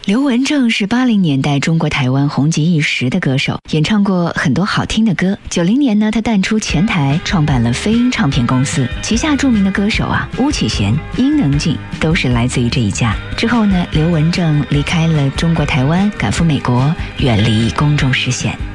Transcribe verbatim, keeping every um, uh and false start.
刘文正是八零年代中国台湾红极一时的歌手，演唱过很多好听的歌。九零年呢，他淡出前台，创办了飞鹰唱片公司，旗下著名的歌手啊，巫启贤、伊能静都是来自于这一家。之后呢，刘文正离开了中国台湾，赶赴美国，远离公众视线。